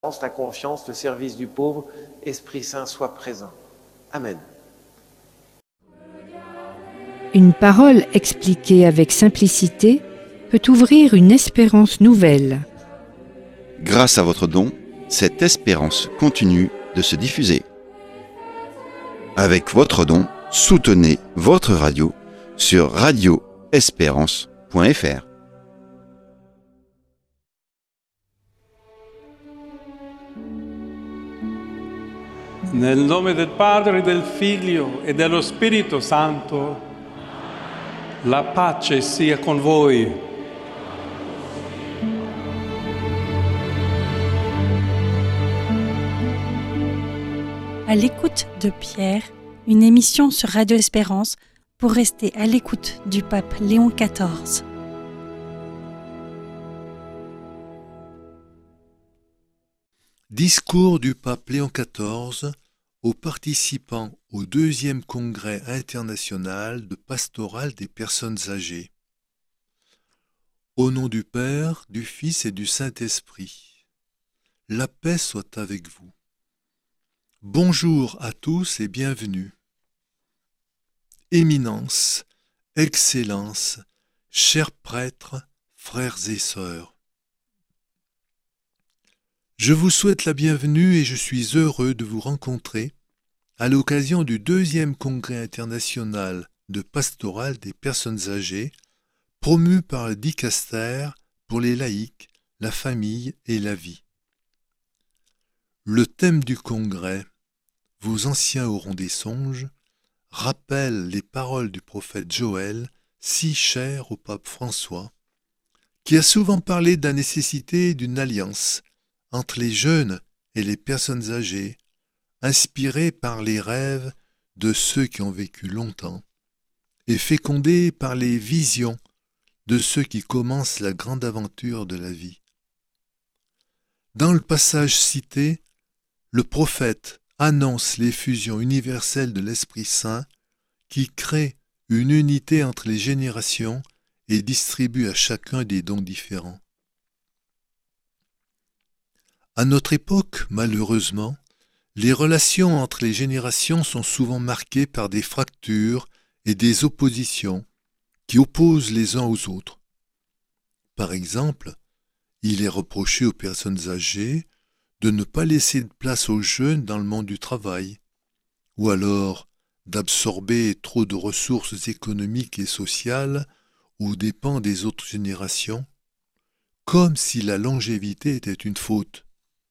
la confiance, le service du pauvre, Esprit Saint soit présent. Amen. Une parole expliquée avec simplicité peut ouvrir une espérance nouvelle. Grâce à votre don, cette espérance continue de se diffuser. Avec votre don, soutenez votre radio sur radioespérance.fr. Nel nome del Padre, del Figlio e dello Spirito Santo, la pace sia con voi. À l'écoute de Pierre, une émission sur Radio Espérance pour rester à l'écoute du pape Léon XIV. Discours du pape Léon XIV aux participants au 2e congrès international de pastoral des personnes âgées. Au nom du Père, du Fils et du Saint-Esprit, la paix soit avec vous. Bonjour à tous et bienvenue. Éminence, Excellence, chers prêtres, frères et sœurs. Je vous souhaite la bienvenue et je suis heureux de vous rencontrer à l'occasion du 2e congrès international de pastoral des personnes âgées promu par le Dicaster pour les laïcs, la famille et la vie. Le thème du congrès, vos anciens auront des songes, rappelle les paroles du prophète Joël, si chères au pape François, qui a souvent parlé de la nécessité d'une alliance entre les jeunes et les personnes âgées, inspirés par les rêves de ceux qui ont vécu longtemps et fécondés par les visions de ceux qui commencent la grande aventure de la vie. Dans le passage cité, le prophète annonce l'effusion universelle de l'Esprit Saint qui crée une unité entre les générations et distribue à chacun des dons différents. À notre époque, malheureusement, les relations entre les générations sont souvent marquées par des fractures et des oppositions qui opposent les uns aux autres. Par exemple, il est reproché aux personnes âgées de ne pas laisser de place aux jeunes dans le monde du travail, ou alors d'absorber trop de ressources économiques et sociales aux dépens des autres générations, comme si la longévité était une faute.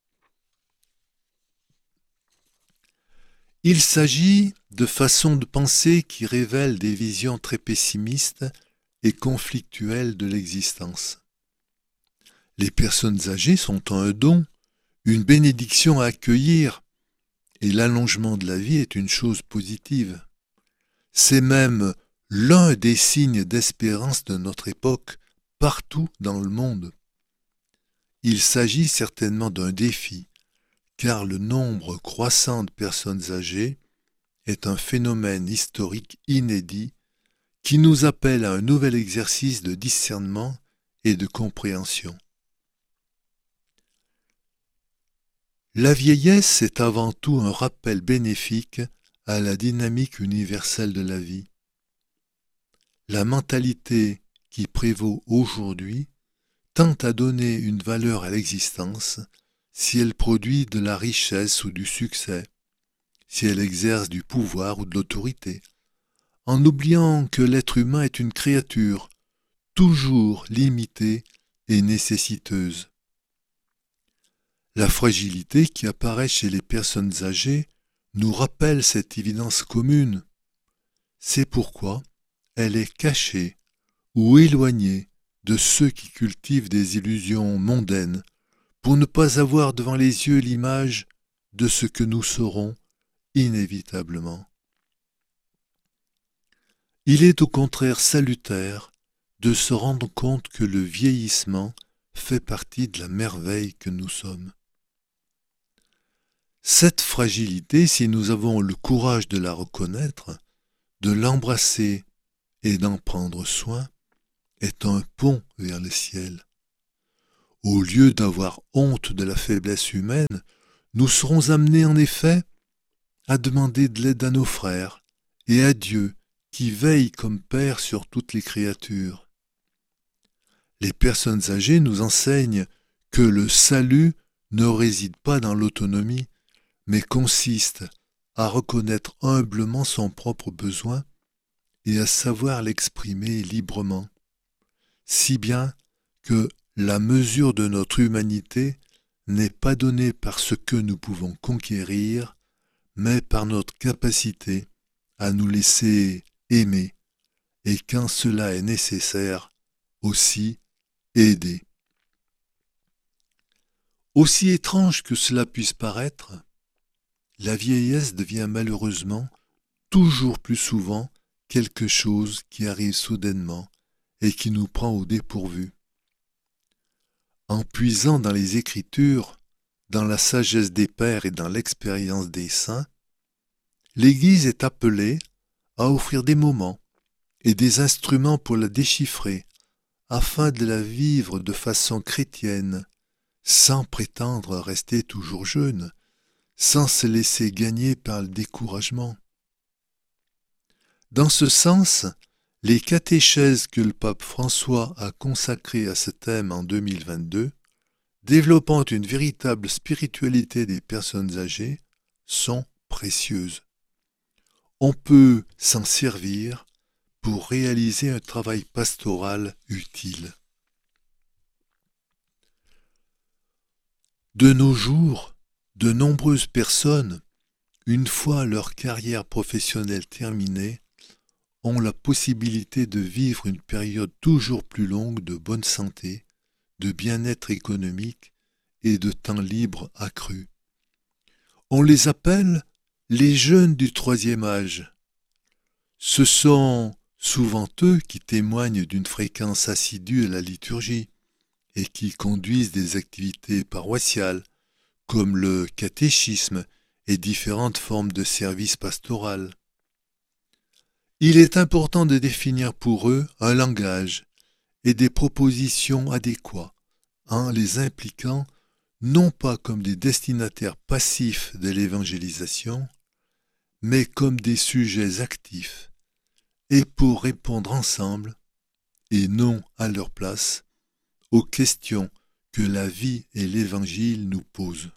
Il s'agit de façons de penser qui révèlent des visions très pessimistes et conflictuelles de l'existence. Les personnes âgées sont un don, une bénédiction à accueillir, et l'allongement de la vie est une chose positive. C'est même l'un des signes d'espérance de notre époque partout dans le monde. Il s'agit certainement d'un défi, car le nombre croissant de personnes âgées est un phénomène historique inédit qui nous appelle à un nouvel exercice de discernement et de compréhension. La vieillesse est avant tout un rappel bénéfique à la dynamique universelle de la vie. La mentalité qui prévaut aujourd'hui tend à donner une valeur à l'existence si elle produit de la richesse ou du succès, si elle exerce du pouvoir ou de l'autorité, en oubliant que l'être humain est une créature toujours limitée et nécessiteuse. La fragilité qui apparaît chez les personnes âgées nous rappelle cette évidence commune. C'est pourquoi elle est cachée ou éloignée de ceux qui cultivent des illusions mondaines pour ne pas avoir devant les yeux l'image de ce que nous serons inévitablement. Il est au contraire salutaire de se rendre compte que le vieillissement fait partie de la merveille que nous sommes. Cette fragilité, si nous avons le courage de la reconnaître, de l'embrasser et d'en prendre soin, est un pont vers le ciel. Au lieu d'avoir honte de la faiblesse humaine, nous serons amenés en effet à demander de l'aide à nos frères et à Dieu qui veille comme Père sur toutes les créatures. Les personnes âgées nous enseignent que le salut ne réside pas dans l'autonomie, mais consiste à reconnaître humblement son propre besoin et à savoir l'exprimer librement, si bien que la mesure de notre humanité n'est pas donnée par ce que nous pouvons conquérir, mais par notre capacité à nous laisser aimer et quand cela est nécessaire, aussi aider. Aussi étrange que cela puisse paraître, la vieillesse devient malheureusement toujours plus souvent quelque chose qui arrive soudainement et qui nous prend au dépourvu. En puisant dans les Écritures, dans la sagesse des pères et dans l'expérience des saints, l'Église est appelée à offrir des moments et des instruments pour la déchiffrer, afin de la vivre de façon chrétienne, sans prétendre rester toujours jeune, sans se laisser gagner par le découragement. Dans ce sens, les catéchèses que le pape François a consacrées à ce thème en 2022, développant une véritable spiritualité des personnes âgées, sont précieuses. On peut s'en servir pour réaliser un travail pastoral utile. De nos jours, de nombreuses personnes, une fois leur carrière professionnelle terminée, ont la possibilité de vivre une période toujours plus longue de bonne santé, de bien-être économique et de temps libre accru. On les appelle les jeunes du troisième âge. Ce sont souvent eux qui témoignent d'une fréquence assidue à la liturgie et qui conduisent des activités paroissiales comme le catéchisme et différentes formes de service pastoral. Il est important de définir pour eux un langage et des propositions adéquats en les impliquant non pas comme des destinataires passifs de l'évangélisation, mais comme des sujets actifs, et pour répondre ensemble, et non à leur place, aux questions que la vie et l'Évangile nous posent.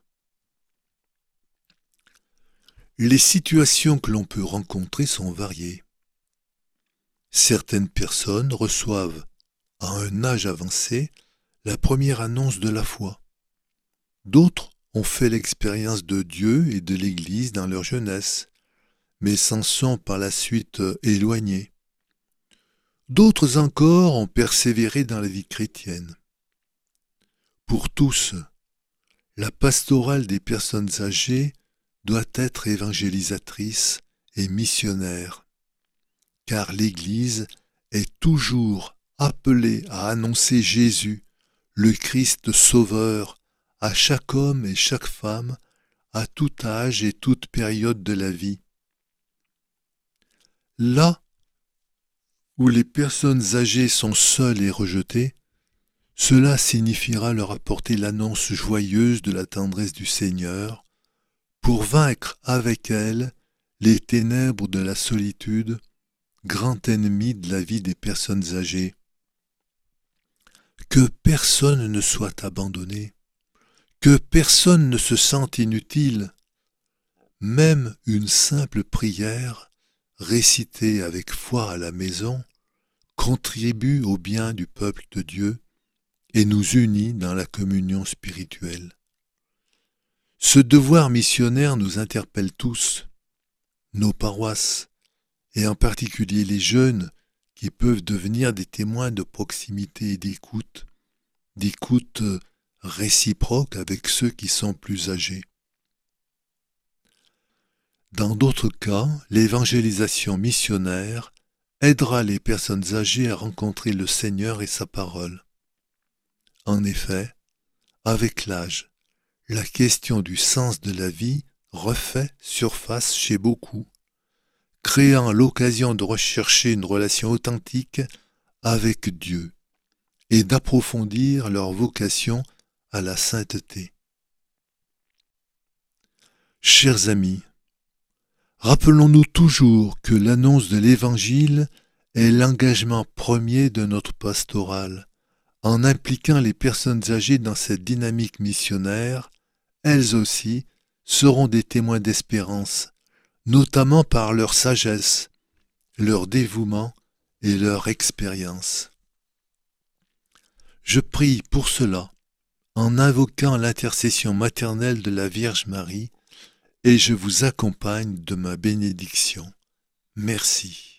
Les situations que l'on peut rencontrer sont variées. Certaines personnes reçoivent, à un âge avancé, la première annonce de la foi. D'autres ont fait l'expérience de Dieu et de l'Église dans leur jeunesse, mais s'en sont par la suite éloignés. D'autres encore ont persévéré dans la vie chrétienne. Pour tous, la pastorale des personnes âgées doit être évangélisatrice et missionnaire, car l'Église est toujours appelée à annoncer Jésus, le Christ Sauveur, à chaque homme et chaque femme, à tout âge et toute période de la vie. Là où les personnes âgées sont seules et rejetées, cela signifiera leur apporter l'annonce joyeuse de la tendresse du Seigneur, pour vaincre avec elle les ténèbres de la solitude, grand ennemi de la vie des personnes âgées. Que personne ne soit abandonné, que personne ne se sente inutile, même une simple prière, récitée avec foi à la maison, contribue au bien du peuple de Dieu et nous unit dans la communion spirituelle. Ce devoir missionnaire nous interpelle tous, nos paroisses, et en particulier les jeunes qui peuvent devenir des témoins de proximité et d'écoute réciproque avec ceux qui sont plus âgés. Dans d'autres cas, l'évangélisation missionnaire aidera les personnes âgées à rencontrer le Seigneur et sa parole. En effet, avec l'âge, la question du sens de la vie refait surface chez beaucoup, créant l'occasion de rechercher une relation authentique avec Dieu et d'approfondir leur vocation à la sainteté. Chers amis, rappelons-nous toujours que l'annonce de l'Évangile est l'engagement premier de notre pastorale. En impliquant les personnes âgées dans cette dynamique missionnaire, elles aussi seront des témoins d'espérance, notamment par leur sagesse, leur dévouement et leur expérience. Je prie pour cela en invoquant l'intercession maternelle de la Vierge Marie et je vous accompagne de ma bénédiction. Merci.